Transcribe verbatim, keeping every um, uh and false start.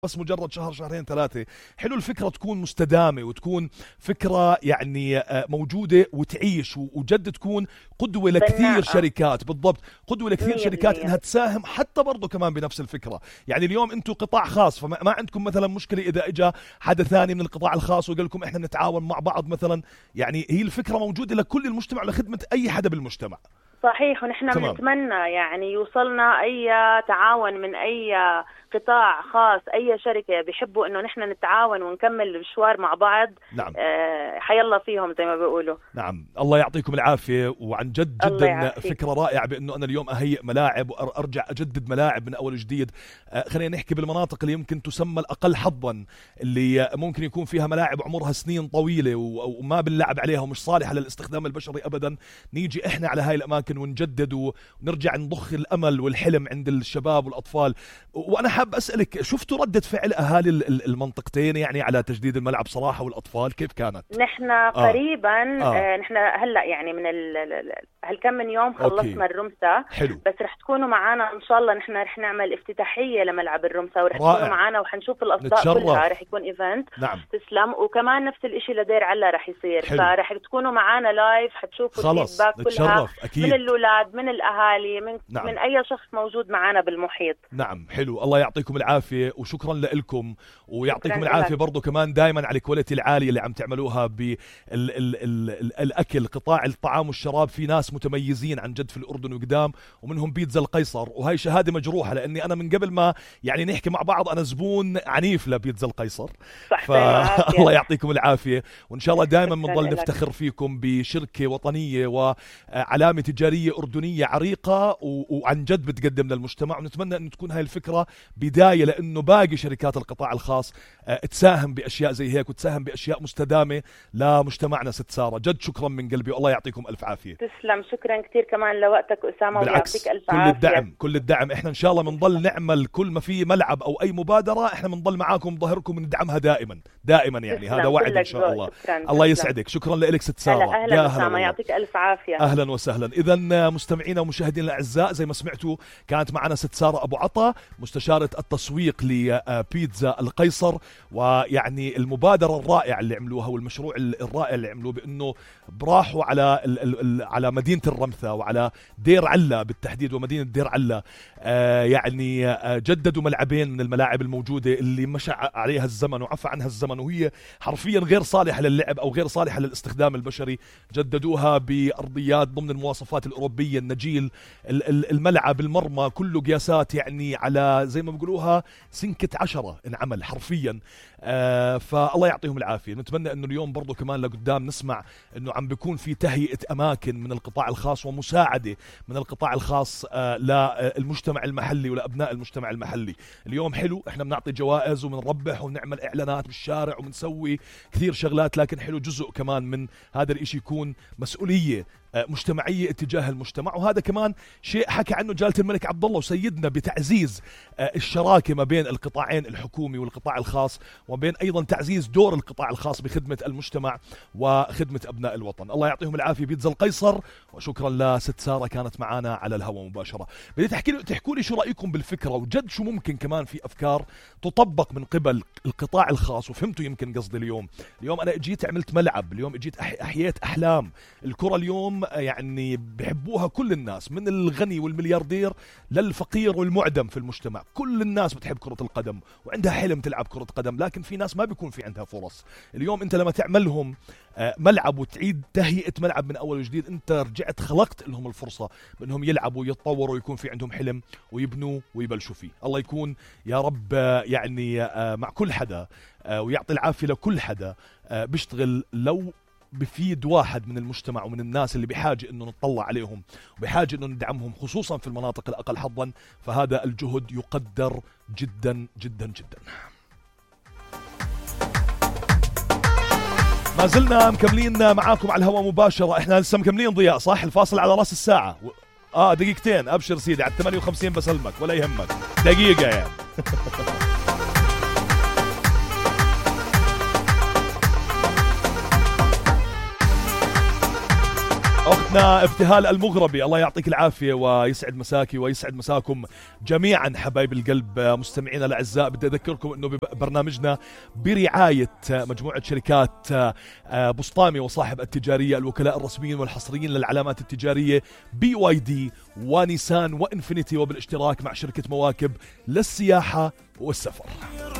بس مجرد شهر شهرين ثلاثة. حلو الفكرة تكون مستدامة وتكون فكرة يعني موجودة وتعيش وجد تكون قدوة لكثير شركات. بالضبط، قدوة لكثير شركات انها تساهم حتى برضو كمان بنفس الفكرة. يعني اليوم انتم قطاع خاص، فما ما عندكم مثلا مشكلة اذا اجى حدا ثاني من القطاع الخاص وقال لكم احنا نتعاون مع بعض مثلا. يعني هي الفكرة موجودة لكل المجتمع ولخدمة اي حدا بالمجتمع. صحيح، ونحن بنتمنى يعني يوصلنا اي تعاون من اي قطاع خاص، اي شركه بيحبوا انه نحن نتعاون ونكمل المشوار مع بعض. نعم. آه حيالله فيهم زي ما بيقولوا. نعم، الله يعطيكم العافيه. وعن جد جدا فكره رائعه بانه انا اليوم اهيئ ملاعب وارجع اجدد ملاعب من اول وجديد. آه خلينا نحكي بالمناطق اللي يمكن تسمى الاقل حظا، اللي ممكن يكون فيها ملاعب عمرها سنين طويله وما بنلعب عليها ومش صالحه للاستخدام البشري ابدا. نيجي احنا على هاي الاماكن ونجدد ونرجع نضخ الامل والحلم عند الشباب والاطفال. وانا حاب اسالك، شفتوا رده فعل اهالي المنطقتين يعني على تجديد الملعب صراحه والاطفال كيف كانت؟ نحن قريبا آه. آه نحن هلا يعني من هالكم من يوم خلصنا الرمسة. حلو. بس رح تكونوا معنا ان شاء الله. نحن رح نعمل افتتاحيه لملعب الرمسة ورح تكونوا معنا وحنشوف الاصداء كلها. رح يكون ايفنت. نعم. تسلم. وكمان نفس الاشي لدير علا رح يصير. حلو. فرح تكونوا معنا لايف، حتشوفوا الفيدباك كلها أكيد. من الاولاد من الاهالي من نعم. من اي شخص موجود معنا بالمحيط. نعم حلو. الله يعطيكم العافيه وشكرا لكم، ويعطيكم العافيه برضو كمان دائما على الكواليتي العاليه اللي عم تعملوها بالاكل. قطاع الطعام والشراب في ناس متميزين عن جد في الاردن وقدام، ومنهم بيتزا القيصر، وهي شهاده مجروحه لاني انا من قبل ما يعني نحكي مع بعض انا زبون عنيف لبيتزا القيصر. فالله يعطيكم العافيه، وان شاء الله دائما بنضل نفتخر فيكم بشركه وطنيه وعلامه تجاريه اردنيه عريقه وعن جد بتقدم للمجتمع. ونتمنى ان تكون هاي الفكره بدايه لانه باقي شركات القطاع الخاص تساهم باشياء زي هيك وتساهم باشياء مستدامه لمجتمعنا. ست ساره جد شكرا من قلبي والله يعطيكم الف عافيه. تسلم، شكرا كثير كمان لوقتك اسامه ويعطيك الف كل عافيه. الدعم كل الدعم. احنا ان شاء الله بنضل نعمل كل ما في ملعب او اي مبادره، احنا بنضل معاكم ظهركم وندعمها دائما دائما يعني. هذا وعد ان شاء الله. الله يسعدك، شكرا لك ست ساره. اهلا يا اسامه، يعطيك الف عافيه. اهلا وسهلا. اذا مستمعينا ومشاهدينا الاعزاء زي ما سمعتوا كانت معنا ست ساره ابو عطا مستشاره التسويق لبيتزا القيصر، ويعني المبادره الرائعه اللي عملوها والمشروع الرائع اللي عملوه بانه براحوا على على مدينه الرمثة وعلى دير علا بالتحديد ومدينه دير علا. آه يعني آه جددوا ملعبين من الملاعب الموجوده اللي مشى عليها الزمن وعفى عنها الزمن وهي حرفيا غير صالحه للعب او غير صالحه للاستخدام البشري. جددوها بارضيات ضمن المواصفات الاوروبيه، النجيل، الملعب، المرمى، كله قياسات يعني على زي ما بيقولوها سنكة عشرة انعمل حرفيا. آه فالله يعطيهم العافيه. نتمنى انه اليوم برضو كمان لقدام نسمع انه عم بيكون في تهيئه اماكن من القطاع الخاص ومساعده من القطاع الخاص آه للمجتمع المحلي ولابناء المجتمع المحلي. اليوم حلو احنا بنعطي جوائز وبنربح وبنعمل اعلانات بالشارع وبنسوي كثير شغلات، لكن حلو جزء كمان من هذا الاشي يكون مسؤوليه مجتمعيه اتجاه المجتمع. وهذا كمان شيء حكى عنه جلاله الملك عبد الله وسيدنا بتعزيز الشراكه ما بين القطاعين الحكومي والقطاع الخاص، وبين ايضا تعزيز دور القطاع الخاص بخدمه المجتمع وخدمه ابناء الوطن. الله يعطيهم العافيه بيتزا القيصر، وشكرا لست ساره كانت معنا على الهواء مباشره. بدي تحكي لي تحكوا لي شو رايكم بالفكره، وجد شو ممكن كمان في افكار تطبق من قبل القطاع الخاص. وفهمتوا يمكن قصدي اليوم اليوم انا اجيت عملت ملعب، اليوم اجيت احييت احلام. الكره اليوم يعني بحبوها كل الناس من الغني والملياردير للفقير والمعدم في المجتمع. كل الناس بتحب كرة القدم وعندها حلم تلعب كرة قدم، لكن في ناس ما بيكون في عندها فرص. اليوم انت لما تعملهم ملعب وتعيد تهيئة ملعب من اول وجديد، انت رجعت خلقت لهم الفرصة بانهم يلعبوا ويتطوروا ويكون في عندهم حلم ويبنوا ويبلشوا فيه. الله يكون يا رب يعني مع كل حدا ويعطي العافية لكل حدا بيشتغل لو بفيد واحد من المجتمع ومن الناس اللي بحاجة انه نطلع عليهم وبحاجة انه ندعمهم خصوصا في المناطق الاقل حظا. فهذا الجهد يقدر جدا جدا جدا. ما زلنا مكملين معاكم على الهواء مباشرة. احنا لسه مكملين ضياء صح؟ الفاصل على راس الساعة و... اه دقيقتين. ابشر سيدي على ثمانية وخمسين بسلمك ولا يهمك دقيقة يعني. اختنا ابتهال المغربي، الله يعطيك العافيه ويسعد مساكي ويسعد مساكم جميعا حبايب القلب. مستمعينا الاعزاء، بدي اذكركم انه برنامجنا برعايه مجموعه شركات بسطامي وصاحب التجاريه، الوكلاء الرسميين والحصريين للعلامات التجاريه بي واي دي ونيسان وانفينيتي، وبالاشتراك مع شركه مواكب للسياحه والسفر.